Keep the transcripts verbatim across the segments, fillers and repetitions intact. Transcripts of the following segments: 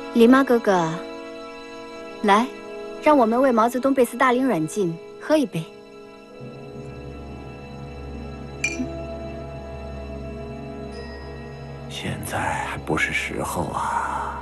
李妈哥哥，来，让我们为毛泽东被斯大林软禁喝一杯。 现在还不是时候啊。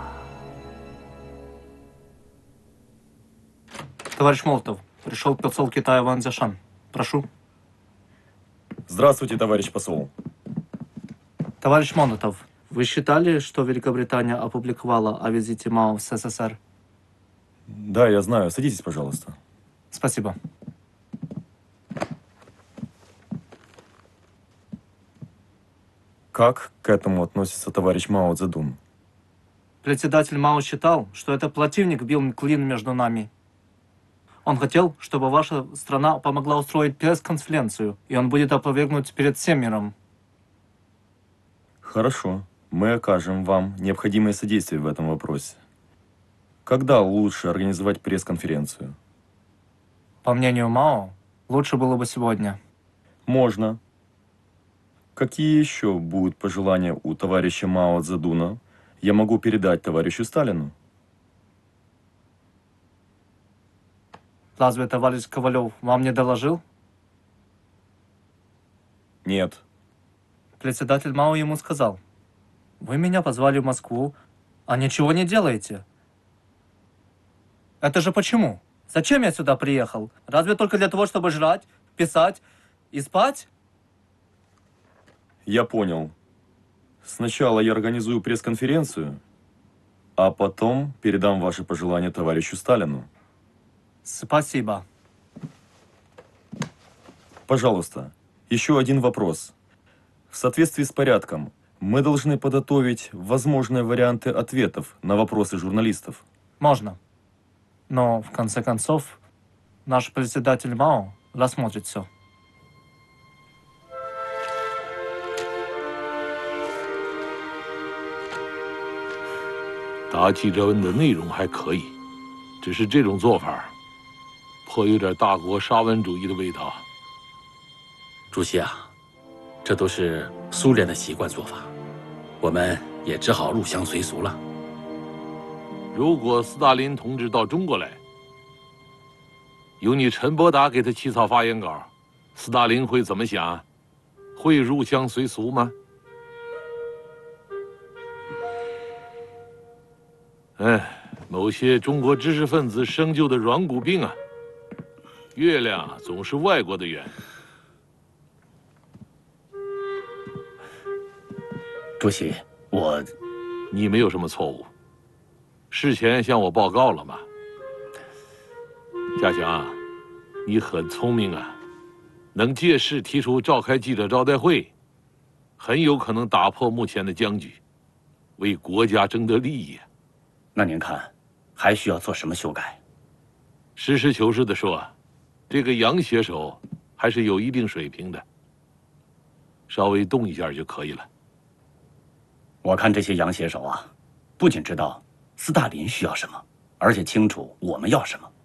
Товарищ Молотов, пришел посол Китая Ван Цзяшан. Прошу. Здравствуйте, товарищ посол. Товарищ Молотов, вы считали, что Великобритания опубликовала о визите Мао в СССР? Да, я знаю. Садитесь, пожалуйста. Спасибо. Как к этому относится товарищ Мао Цзэдун? Председатель Мао считал, что это противник бил клин между нами. Он хотел, чтобы ваша страна помогла устроить пресс-конференцию, и он будет опровергнут перед всем миром. Хорошо. Мы окажем вам необходимое содействие в этом вопросе. Когда лучше организовать пресс-конференцию? По мнению Мао, лучше было бы сегодня. Можно. Какие еще будут пожелания у товарища Мао Цзэдуна? Я могу передать товарищу Сталину. Разве товарищ Ковалев вам не доложил? Нет. Председатель Мао ему сказал: «Вы меня позвали в Москву, а ничего не делаете. Это же почему? Зачем я сюда приехал? Разве только для того, чтобы жрать, писать и спать?» Я понял. Сначала я организую пресс-конференцию, а потом передам ваши пожелания товарищу Сталину. Спасибо. Пожалуйста, еще один вопрос. В соответствии с порядком, мы должны подготовить возможные варианты ответов на вопросы журналистов. Можно. Но, в конце концов, наш председатель Мао рассмотрит все. 《答记者问》的内容还可以，只是这种做法颇有点大国沙文主义的味道。 主席啊，这都是苏联的习惯做法，我们也只好入乡随俗了。 如果斯大林同志到中国来，由你陈伯达给他起草发言稿，斯大林会怎么想？会入乡随俗吗？哎，某些中国知识分子生就的软骨病啊，月亮总是外国的圆。 主席，我…… 你没有什么错误，事前向我报告了吗？嘉祥，你很聪明啊，能借势提出召开记者招待会，很有可能打破目前的僵局，为国家争得利益。 那您看，还需要做什么修改？ 实事求是地说，这个杨写手还是有一定水平的，稍微动一下就可以了。 我看这些洋写手啊，不仅知道斯大林需要什么，而且清楚我们要什么。